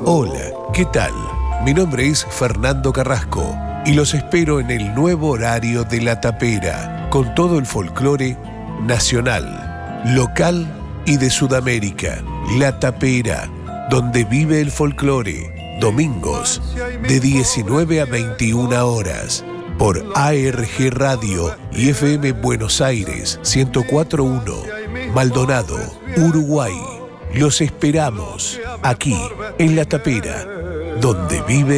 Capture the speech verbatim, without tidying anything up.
Hola, ¿qué tal? Mi nombre es Fernando Carrasco y los espero en el nuevo horario de La Tapera, con todo el folclore nacional, local y de Sudamérica. La Tapera, donde vive el folclore, domingos de diecinueve a veintiuna horas, por A R G Radio y F M Buenos Aires ciento cuatro punto uno, Maldonado, Uruguay. Los esperamos aquí en La Tapera, donde vive